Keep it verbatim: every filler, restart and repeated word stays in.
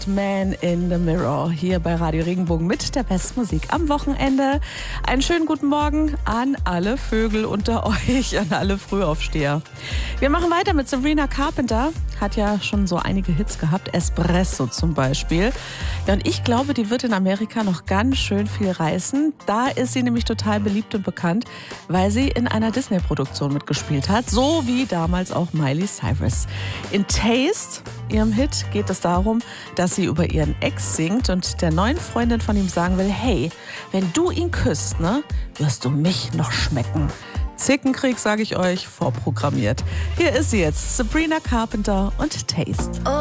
Man in the Mirror hier bei Radio Regenbogen mit der besten Musik am Wochenende. Einen schönen guten Morgen an alle Vögel unter euch, an alle Frühaufsteher. Wir machen weiter mit Sabrina Carpenter. Hat ja schon so einige Hits gehabt, Espresso zum Beispiel. Ja, und ich glaube, die wird in Amerika noch ganz schön viel reißen. Da ist sie nämlich total beliebt und bekannt, weil sie in einer Disney-Produktion mitgespielt hat, so wie damals auch Miley Cyrus. In Taste, ihrem Hit, geht es darum, dass sie über ihren Ex singt und der neuen Freundin von ihm sagen will, hey, wenn du ihn küsst, ne, wirst du mich noch schmecken. Zickenkrieg, sage ich euch, vorprogrammiert. Hier ist sie jetzt, Sabrina Carpenter und Taste.